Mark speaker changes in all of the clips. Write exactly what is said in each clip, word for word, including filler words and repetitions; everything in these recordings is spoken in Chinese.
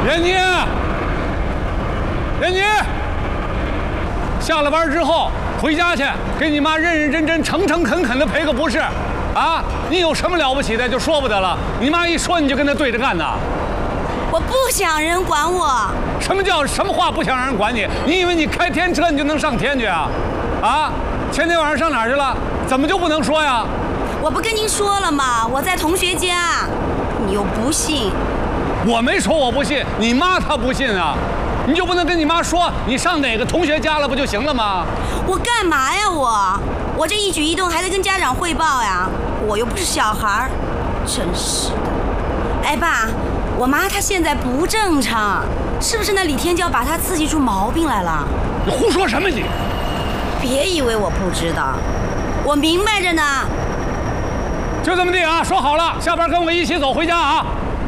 Speaker 1: 燕妮，燕妮，下了班之后回家去，给你妈认认真真、诚诚恳恳的赔个不是。啊，你有什么了不起的就说不得了，你妈一说你就跟她对着干呐。
Speaker 2: 我不想人管我。
Speaker 1: 什么叫什么话不想让人管你？你以为你开天车你就能上天去啊？啊，前天晚上上哪儿去了？怎么就不能说呀？
Speaker 2: 我不跟您说了吗？我在同学家，你又不信。
Speaker 1: 我没说我不信，你妈她不信啊，你就不能跟你妈说你上哪个同学家了不就行了吗？
Speaker 2: 我干嘛呀我？我这一举一动还得跟家长汇报呀，我又不是小孩，真是的。哎爸，我妈她现在不正常，是不是那李天骄把她刺激出毛病来了？
Speaker 1: 你胡说什么你？
Speaker 2: 别以为我不知道，我明白着呢。
Speaker 1: 就这么地啊，说好了，下班跟我一起走回家啊。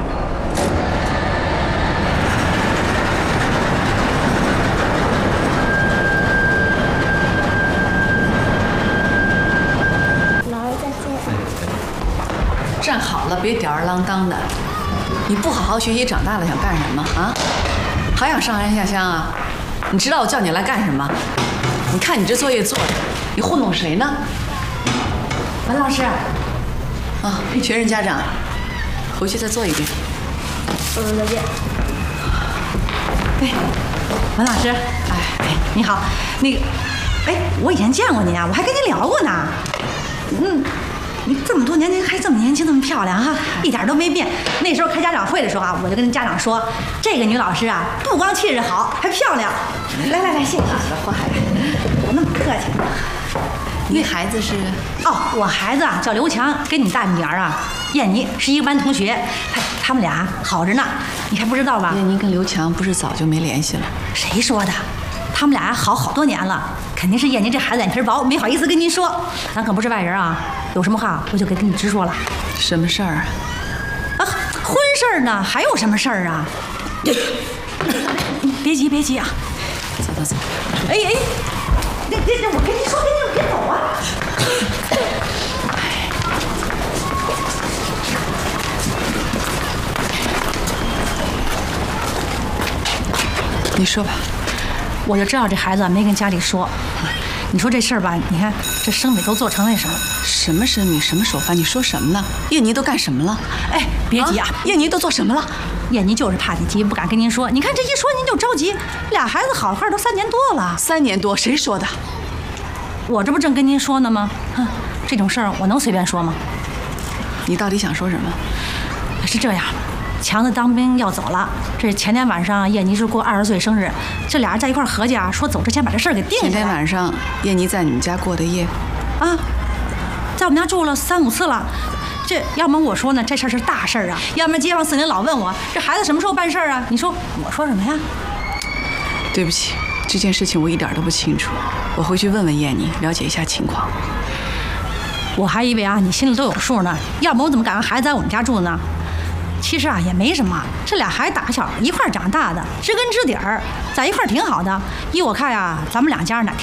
Speaker 3: 站好了，别吊儿郎当的。你不好好学习，长大了想干什么啊？还想上山下乡啊？你知道我叫你来干什么？你看你这作业做的，你糊弄谁呢？文老师，啊，确认家长，回去再做一遍。
Speaker 2: 嗯，再见。
Speaker 4: 哎，文老师，哎哎，你好，那个，哎，我以前见过您啊，我还跟您聊过呢。嗯。你这么多年，您还这么年轻，这么漂亮哈，一点都没变。那时候开家长会的时候啊，我就跟家长说，这个女老师啊，不光气质好，还漂亮。来来来，谢谢谢谢，祸害，我那么客气。
Speaker 3: 你孩子是？
Speaker 4: 哦，我孩子啊叫刘强，跟你大女儿啊燕妮是一个班同学，他他们俩好着呢，你还不知道吧？
Speaker 3: 燕妮跟刘强不是早就没联系了？
Speaker 4: 谁说的？他们俩好好多年了，肯定是燕妮这孩子脸皮薄，没好意思跟您说。咱可不是外人啊，有什么话我就给跟你直说了。
Speaker 3: 什么事儿啊？
Speaker 4: 啊，婚事儿呢？还有什么事儿啊？别急别急啊，
Speaker 3: 走走走。
Speaker 4: 哎哎，那那那，我跟你说，别别别走啊！
Speaker 3: 你说吧。
Speaker 4: 我就知道这孩子没跟家里说。你说这事儿吧，你看这生米都做成那什么？
Speaker 3: 什么生米？什么手法？你说什么呢？燕妮都干什么了？
Speaker 4: 哎，别急啊！
Speaker 3: 燕妮都做什么了？
Speaker 4: 燕妮就是怕你急，不敢跟您说。你看这一说您就着急，俩孩子好好都三年多了。
Speaker 3: 三年多？谁说的？
Speaker 4: 我这不正跟您说呢吗？哼，这种事儿我能随便说吗？
Speaker 3: 你到底想说什么？
Speaker 4: 是这样。强子当兵要走了，这前天晚上燕妮是过二十岁生日，这俩人在一块合计啊，说走之前把这事儿给定下来。
Speaker 3: 前天晚上燕妮在你们家过的夜，
Speaker 4: 啊，在我们家住了三五次了。这要么我说呢，这事儿是大事儿啊；要么街坊四邻老问我，这孩子什么时候办事儿啊？你说我说什么呀？
Speaker 3: 对不起，这件事情我一点都不清楚，我回去问问燕妮，了解一下情况。
Speaker 4: 我还以为啊，你心里都有数呢，要不我怎么敢让孩子在我们家住呢？其实啊也没什么，这俩孩子打小一块长大的，知根知底儿，在一块挺好的。依我看呀，咱们两家哪